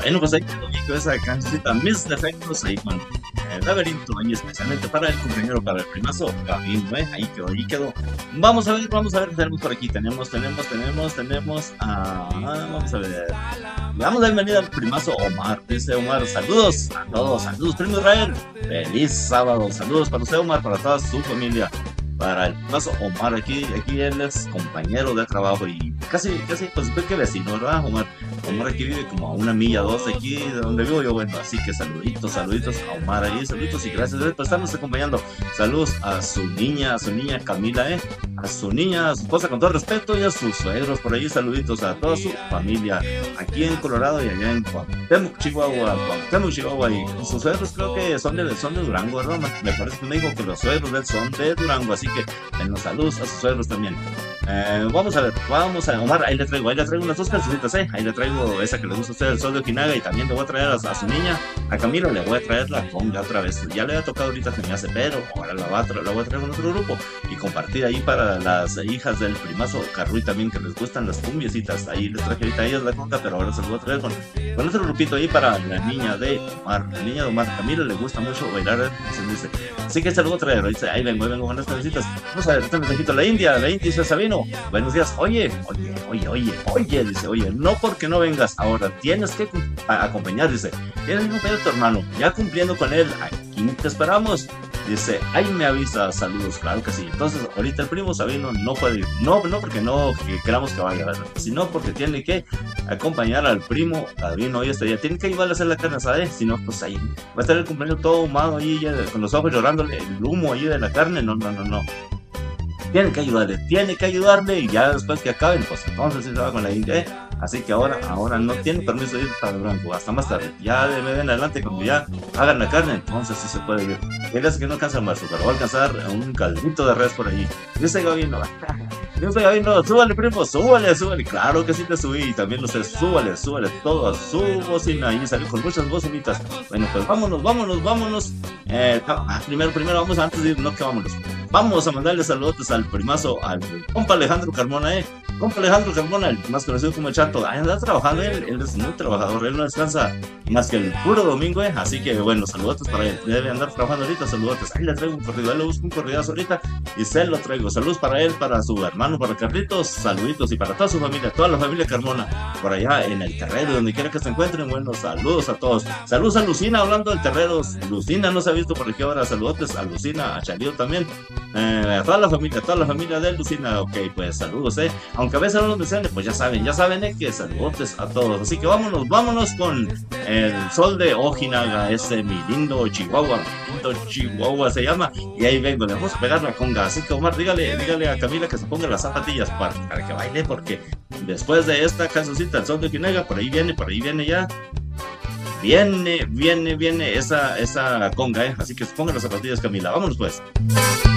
Bueno, pues ahí quedó Vico esa cancioncita, Mis Defectos, ahí con Laberinto, ahí especialmente para el compañero, para el primazo, Gavino, ahí quedó. Vamos a ver, tenemos por aquí, vamos a ver. Le damos la bienvenida al primazo Omar, dice Omar, saludos a todos, saludos, primo Israel, feliz sábado, saludos para usted Omar, para toda su familia. Para el primazo Omar, aquí él es compañero de trabajo y casi, pues ve que vecino, ¿verdad, Omar? Omar aquí vive como a una milla, dos de aquí, de donde vivo yo, bueno, así que saluditos a Omar ahí, saluditos y gracias por estarnos acompañando. Saludos a su niña Camila, a su niña, a su esposa con todo respeto y a sus suegros por ahí, saluditos a toda su familia, aquí en Colorado y allá en Cuauhtémoc, Chihuahua, y sus suegros creo que son de Durango, ¿verdad? Me parece que me dijo que los suegros de él son de Durango, así que los saludos a sus suegros también. Vamos a ver, Omar, ahí le traigo unas dos cancioncitas, ahí le traigo esa que le gusta a usted, el Sol de Ojinaga, y también le voy a traer a su niña, a Camilo, le voy a traer la conga otra vez, ya le había tocado ahorita que me hace, pero ahora la voy a traer con otro grupo, y compartir ahí para las hijas del primazo Carruy también, que les gustan las cumbiecitas, ahí les traje ahorita a ellas la conga, pero ahora se los voy a traer con otro grupito ahí para la niña de Omar, Camilo le gusta mucho bailar, así que se lo voy a traer, ahí vengo con las cancioncitas. Vamos a ver, este mensajito, la India dice Sabino, buenos días, oye, dice, oye, no porque no vengas ahora, tienes que acompañar, dice, tienes que acompañar a tu hermano, ya cumpliendo con él, aquí te esperamos, dice, ahí me avisa, saludos, claro que sí. Entonces, ahorita el primo Sabino no puede ir, no porque no queramos que vaya, ¿verdad? Sino porque tiene que acompañar al primo Sabino hoy este día, tiene que ayudarle a hacer la carne asada, si no, pues ahí va a estar el cumpleaños todo ahumado ahí, ya, con los ojos llorándole el humo ahí de la carne, no. Tiene que ayudarle y ya después que acaben, pues entonces sí se va con la India, Así que ahora no tiene permiso de ir para Durango, hasta más tarde. Ya de medio en adelante, cuando ya hagan la carne, entonces sí se puede ir. Él es que no alcanza el marzo, pero va a alcanzar un caldito de res por ahí. Dice Gabino, súbale primo, súbale, claro que sí te subí, y también lo sé, súbale, todo, su bocina, y salió con muchas bocinitas. Bueno, pues vámonos. Primero vamos, antes de ir, no que vamos a mandarle saludos al primazo, al compa Alejandro Carmona, compa Alejandro Carmona, el más conocido como el Chato, anda trabajando, él es muy trabajador, él no descansa más que el puro domingo, así que bueno, saludos para él, debe andar trabajando ahorita, saludos, ahí le traigo un corrido, ahí le busco un corridazo ahorita, y se lo traigo, saludos para él, para su hermano, para Carlitos, saluditos, y para toda su familia, toda la familia Carmona, por allá en el terrero, donde quiera que se encuentren, bueno, saludos a todos, saludos a Lucina, hablando del terrero, Lucina no se ha visto por aquí ahora, saludos a Lucina, a Chalío también, a toda la familia de Lucina, ok, pues saludos, aunque a veces no los mencionen, pues ya saben, que saludos a todos, así que vámonos con el Sol de Ojinaga, ese mi lindo Chihuahua se llama, y ahí vengo, le vamos a pegar la conga, así que Omar, dígale a Camila que se ponga las zapatillas para que baile, porque después de esta cancioncita, el Sol de Ojinaga, por ahí viene ya, viene esa conga, así que se pongan las zapatillas, Camila, vámonos pues.